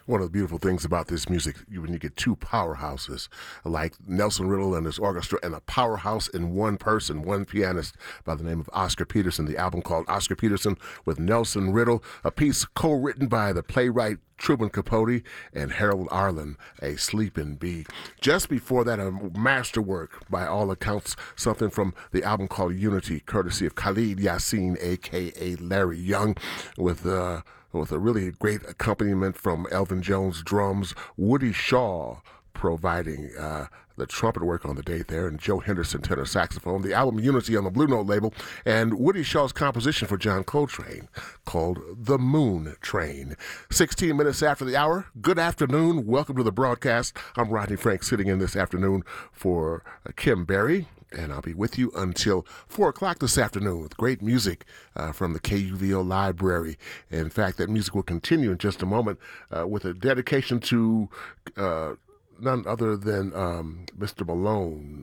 One of the beautiful things about this music, when you get two powerhouses like Nelson Riddle and his orchestra, and a powerhouse in one person, one pianist by the name of Oscar Peterson. The album called Oscar Peterson with Nelson Riddle, a piece co-written by the playwright Truman Capote and Harold Arlen, A Sleeping Bee. Just before that, a masterwork by all accounts, something from the album called Unity, courtesy of Khalid Yasin, a.k.a. Larry Young, with a really great accompaniment from Elvin Jones drums, Woody Shaw providing the trumpet work on the date there, and Joe Henderson tenor saxophone. The album Unity on the Blue Note label, and Woody Shaw's composition for John Coltrane called The Moon Train. 16 minutes after the hour. Good afternoon. Welcome to the broadcast. I'm Rodney Frank, sitting in this afternoon for Kim Berry, and I'll be with you until 4 o'clock this afternoon with great music from the KUVO Library. In fact, that music will continue in just a moment with a dedication to none other than Mr. Malone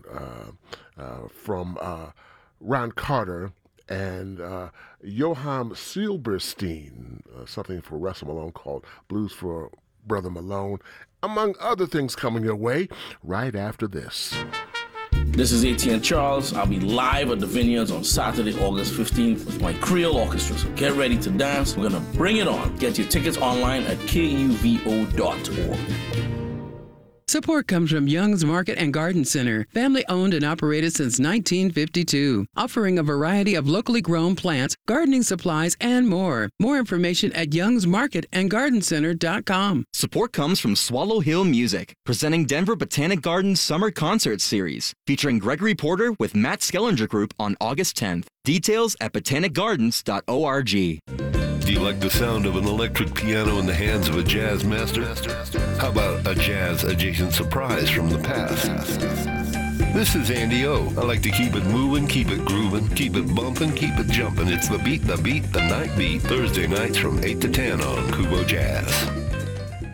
from Ron Carter and Johann Silberstein, something for Russell Malone called Blues for Brother Malone, among other things coming your way right after this. This is ATN Charles. I'll be live at the Vineyards on Saturday, August 15th with my Creole Orchestra. So get ready to dance. We're going to bring it on. Get your tickets online at kuvo.org. Support comes from Young's Market and Garden Center, family owned and operated since 1952, offering a variety of locally grown plants, gardening supplies, and more. More information at youngsmarketandgardencenter.com. Support comes from Swallow Hill Music, presenting Denver Botanic Gardens Summer Concert Series, featuring Gregory Porter with Matt Skellinger Group on August 10th. Details at botanicgardens.org. Do you like the sound of an electric piano in the hands of a jazz master? How about a jazz-adjacent surprise from the past? This is Andy O. I like to keep it moving, keep it grooving, keep it bumping, keep it jumping. It's the night beat, Thursday nights from 8 to 10 on Kubo Jazz.